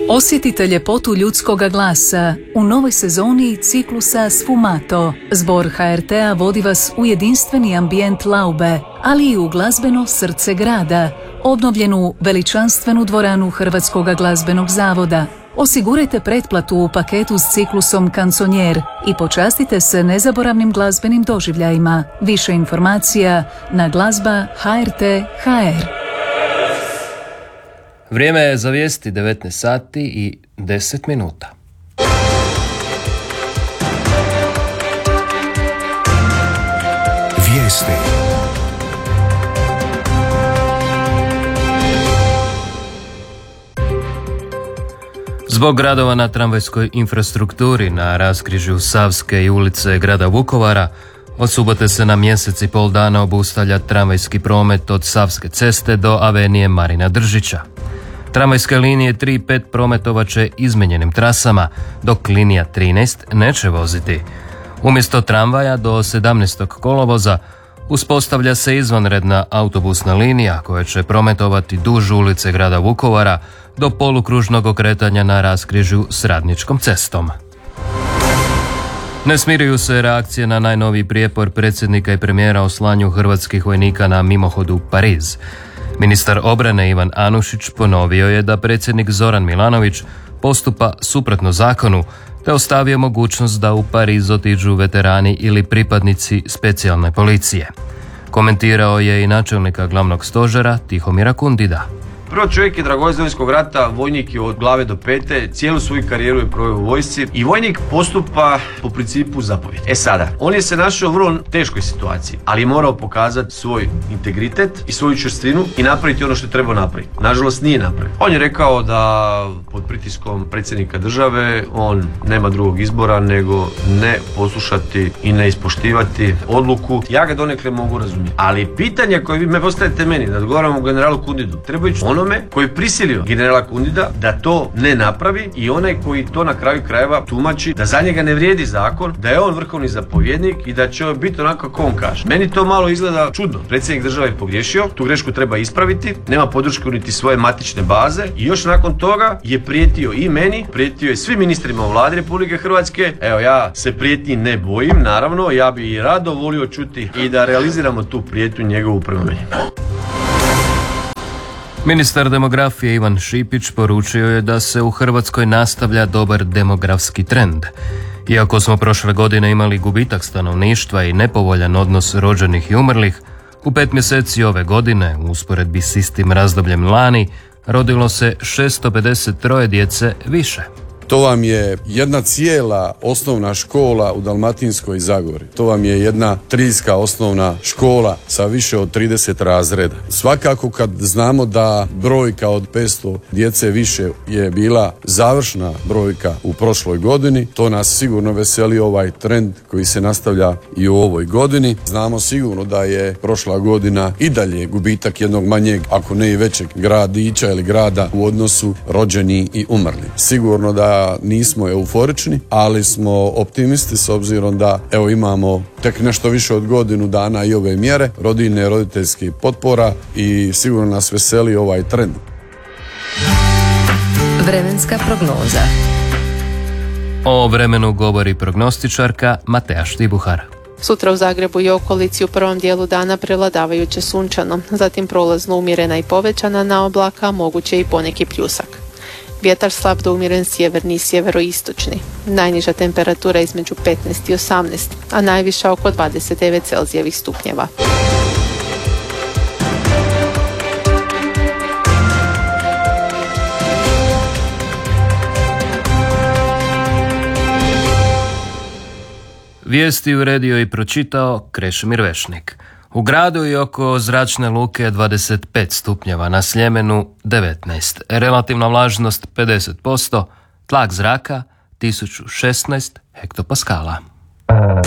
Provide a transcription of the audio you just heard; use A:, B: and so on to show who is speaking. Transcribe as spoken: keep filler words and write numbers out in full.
A: Osjetite ljepotu ljudskoga glasa u novoj sezoni ciklusa Sfumato. Zbor ha er te a vodi vas u jedinstveni ambijent Laube, ali i u glazbeno srce grada, obnovljenu veličanstvenu dvoranu Hrvatskog glazbenog zavoda. Osigurajte pretplatu u paketu s ciklusom Kanconier i počastite se nezaboravnim glazbenim doživljajima. Više informacija na glazba ha er te tačka ha er.
B: Vrijeme je za vijesti devetnaest sati i deset minuta.
C: Vijesti.
B: Zbog radova na tramvajskoj infrastrukturi na raskrižju Savske i ulice grada Vukovara, od subote se na mjesec i pol dana obustavlja tramvajski promet od Savske ceste do avenije Marina Držića. Tramvajske linije tri i pet prometovat će izmenjenim trasama, dok linija trinaest neće voziti. Umjesto tramvaja do sedamnaestog kolovoza uspostavlja se izvanredna autobusna linija koja će prometovati duž ulice grada Vukovara do polukružnog okretanja na raskrižju s Radničkom cestom. Ne smiruju se reakcije na najnoviji prijepor predsjednika i premijera o slanju hrvatskih vojnika na mimohodu u Pariz. Ministar obrane Ivan Anušić ponovio je da predsjednik Zoran Milanović postupa suprotno zakonu, te ostavio mogućnost da u Pariz otiđu veterani ili pripadnici specijalne policije. Komentirao je i načelnika glavnog stožera Tihomira Kundida.
D: Prvo, čovjek je dragovoljac Domovinskog rata, vojnik je od glave do pete, cijelu svoju karijeru je proveo u vojsci i vojnik postupa po principu zapovjedi. E sada, on je se našao u vrlo teškoj situaciji, ali je morao pokazati svoj integritet i svoju čvrstinu i napraviti ono što je trebao napraviti. Nažalost, nije napravio. On je rekao da pod pritiskom predsjednika države on nema drugog izbora nego ne poslušati i ne ispoštivati odluku. Ja ga donekle mogu razumjeti. Ali pitanje koje vi me postavite meni, da odgovaramo generalu Kundidu, treba ići onome koji je prisilio generala Kundida da to ne napravi i onaj koji to na kraju krajeva tumači da za njega ne vrijedi zakon, da je on vrhovni zapovjednik i da će biti onako kako on kaže. Meni to malo izgleda čudno. Predsjednik države je pogriješio, tu grešku treba ispraviti, nema podršku niti svoje matične baze i još nakon toga je prijetio i meni, prijetio je svim ministrima u Vladi Republike Hrvatske. Evo, ja se prijetnji ne bojim, naravno, ja bi i rado volio čuti i da realiziramo tu prijetnju njegovu prema meni.
B: Ministar demografije Ivan Šipić poručio je da se u Hrvatskoj nastavlja dobar demografski trend. Iako smo prošle godine imali gubitak stanovništva i nepovoljan odnos rođenih i umrlih, u pet mjeseci ove godine, u usporedbi s istim razdobljem lani, rodilo se šesto pedeset tri djece više.
E: To vam je jedna cijela osnovna škola u Dalmatinskoj Zagori. To vam je jedna trijska osnovna škola sa više od trideset razreda. Svakako kad znamo da brojka od petsto djece više je bila završna brojka u prošloj godini, to nas sigurno veseli ovaj trend koji se nastavlja i u ovoj godini. Znamo sigurno da je prošla godina i dalje gubitak jednog manjeg, ako ne i većeg gradića ili grada u odnosu rođeni i umrli. Sigurno da nismo euforični, ali smo optimisti s obzirom da evo imamo tek nešto više od godinu dana i ove mjere, rodiljne i roditeljskih potpora i sigurno nas veseli ovaj trend.
A: Vremenska prognoza.
B: O vremenu govori prognostičarka Mateja Štibuhar.
F: Sutra u Zagrebu i okolici u prvom dijelu dana prevladavajuće sunčano, zatim prolazno umjerena i povećana na oblaka, moguće i poneki pljusak. Vjetar slab do umjeren sjeverni i sjeveroistočni. Najniža temperatura između petnaest i osamnaest, a najviša oko dvadeset devet Celzijevih stupnjeva.
B: Vijesti uredio i pročitao Krešimir Vešnik. U gradu i oko zračne luke dvadeset pet stupnjeva, na Sljemenu devetnaest, relativna vlažnost pedeset posto, tlak zraka tisuću šesnaest hektopaskala.